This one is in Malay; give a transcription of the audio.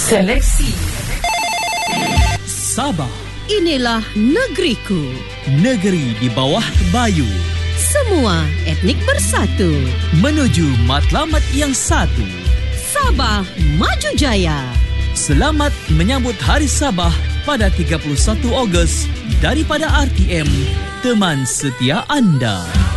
Seleksi Sabah, inilah negeriku. negeri di bawah bayu, Semua etnik bersatu. menuju matlamat yang satu. Sabah Maju Jaya. Selamat menyambut Hari Sabah pada 31 Ogos daripada RTM, teman setia anda.